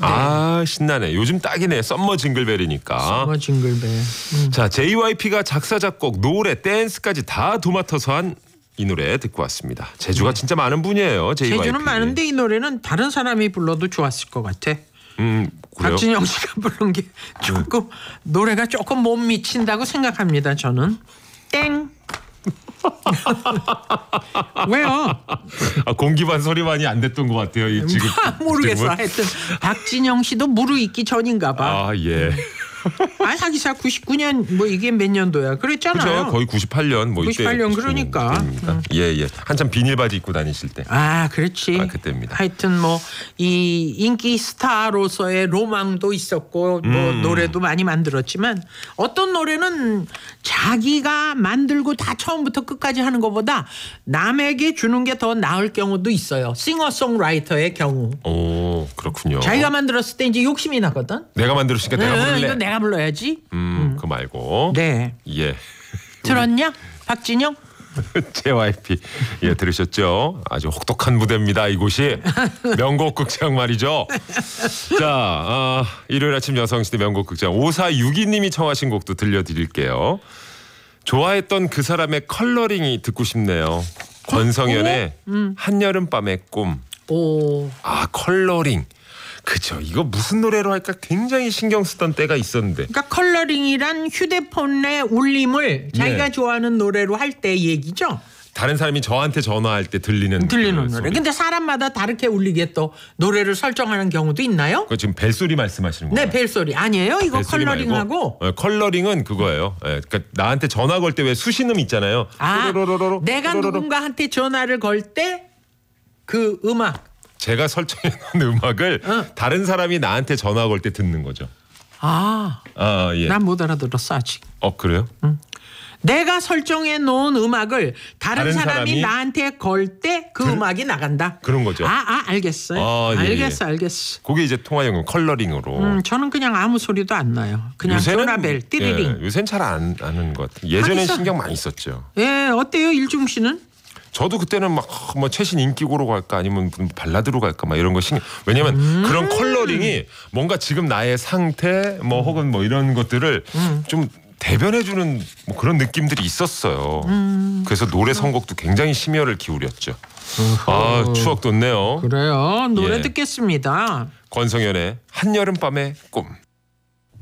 아 신나네. 요즘 딱이네. 썸머 징글벨이니까. 썸머 징글벨. 자 JYP가 작사 작곡 노래 댄스까지 다 도맡아서 한 이 노래 듣고 왔습니다. 재주가 진짜 많은 분이에요. JYP. 재주는 많은데 이 노래는 다른 사람이 불러도 좋았을 것 같아. 그래요? 박진영 씨가 부른 게 조금 노래가 조금 못 미친다고 생각합니다. 저는 땡. 왜요? 아, 공기반 소리만이 안 됐던 것 같아요. 이 지금 모르겠어. 지금은. 하여튼 박진영 씨도 무르익기 전인가 봐. 아 예. 하기사 99년 뭐 이게 몇 년도야? 그랬잖아요. 그죠? 거의 98년 뭐 98년 이때 그러니까. 예예. 한참 비닐 바지 입고 다니실 때. 아, 그렇지. 아, 그때입니다. 하여튼 뭐 이 인기 스타로서의 로망도 있었고 뭐 노래도 많이 만들었지만 어떤 노래는 자기가 만들고 다 처음부터 끝까지 하는 것보다 남에게 주는 게 더 나을 경우도 있어요. 싱어송라이터의 경우. 오 그렇군요. 자기가 만들었을 때 이제 욕심이 나거든. 내가 만들었으니까 내가 부를래. 이거 내가 불러야지. 그거 말고. 네. 예. 들었냐? 박진영? JYP 예 들으셨죠? 아주 혹독한 무대입니다. 이곳이 명곡극장 말이죠. 자 일요일 아침 여성시대 명곡극장 5462님이 청하신 곡도 들려드릴게요. 좋아했던 그 사람의 컬러링이 듣고 싶네요. 권성현의 한여름밤의 꿈. 오. 아 컬러링. 그죠. 이거 무슨 노래로 할까 굉장히 신경 쓰던 때가 있었는데. 그러니까 컬러링이란 휴대폰의 울림을 자기가 예. 좋아하는 노래로 할 때 얘기죠. 다른 사람이 저한테 전화할 때 들리는 그 노래. 소리. 근데 사람마다 다르게 울리게 또 노래를 설정하는 경우도 있나요? 그거 지금 벨소리 말씀하시는 거예요? 네, 벨소리. 아니에요. 이거 벨소리 컬러링하고. 말고, 컬러링은 그거예요. 예, 그러니까 나한테 전화 걸 때 왜 수신음 있잖아요. 또로로로로, 내가 또로로로. 누군가한테 전화를 걸 때 그 음악. 제가 설정해 놓은 음악을 다른 사람이 나한테 전화 걸 때 듣는 거죠. 예. 난 못 알아들었어 아직. 그래요? 내가 설정해 놓은 음악을 다른 다른 사람이 사람이 나한테 걸 때 그 음악이 나간다. 그런 거죠. 알겠어요. 예, 알겠어, 예. 알겠어. 그게 이제 통화용은 컬러링으로. 저는 그냥 아무 소리도 안 나요. 그냥 전화벨 띠리링. 요새는 잘 안 하는 것 같아요. 예전엔 하기사. 신경 많이 썼죠. 예, 어때요 일중 씨는? 저도 그때는 막 뭐 최신 인기고로 갈까 아니면 무슨 발라드로 갈까 막 이런 거 왜냐면 그런 컬러링이 뭔가 지금 나의 상태 뭐 혹은 뭐 이런 것들을 좀 대변해주는 뭐 그런 느낌들이 있었어요. 그래서 노래 선곡도 굉장히 심혈을 기울였죠. 추억 돋네요. 그래요. 노래 예. 듣겠습니다. 권성현의 한여름밤의 꿈.